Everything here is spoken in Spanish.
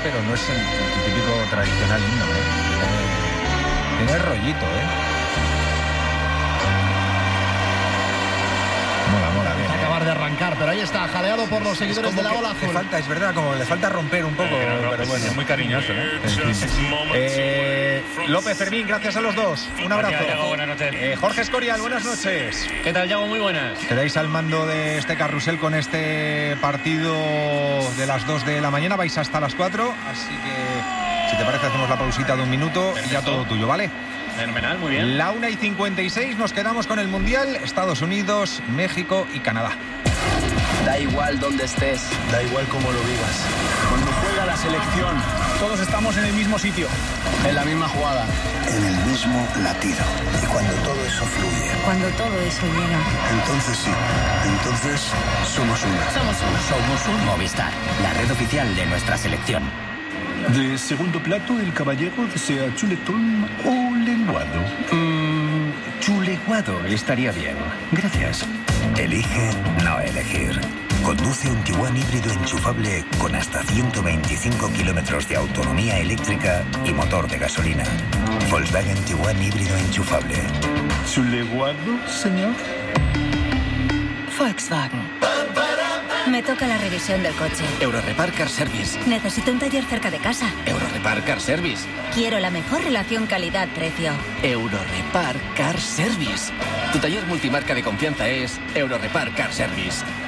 pero no es el típico tradicional himno, tiene rollito, Mola, bien. Acabar de arrancar, pero ahí está, jaleado por los seguidores de la Ola Azul. Es verdad, como le falta romper un poco, pero bueno. Es muy cariñoso, López, Fermín, gracias a los dos. Un abrazo. Gracias, Yago, buenas noches. Jorge Escorial, buenas noches. ¿Qué tal, Yago? Muy buenas. Quedáis al mando de este carrusel con este partido de las 2 de la mañana. Vais hasta las 4, así que si te parece hacemos la pausita de un minuto. Perfecto. Y ya todo tuyo, ¿vale? Fenomenal, muy bien. La 1:56, nos quedamos con el Mundial, Estados Unidos, México y Canadá. Da igual dónde estés, da igual cómo lo vivas. Cuando juega la selección, todos estamos en el mismo sitio, en la misma jugada, en el mismo latido. Y cuando todo eso fluye, cuando todo eso llega, entonces sí, entonces somos uno. Somos un Movistar, la red oficial de nuestra selección. De segundo plato, el caballero desea chuletón o lenguado. Chuleguado estaría bien. Gracias. Elige no elegir. Conduce un Tiguan híbrido enchufable con hasta 125 kilómetros de autonomía eléctrica y motor de gasolina. Volkswagen Tiguan híbrido enchufable. ¿Chuleguado, señor? Volkswagen. Me toca la revisión del coche. Eurorepar Car Service. Necesito un taller cerca de casa. Eurorepar Car Service. Quiero la mejor relación calidad-precio. Eurorepar Car Service. Tu taller multimarca de confianza es Eurorepar Car Service.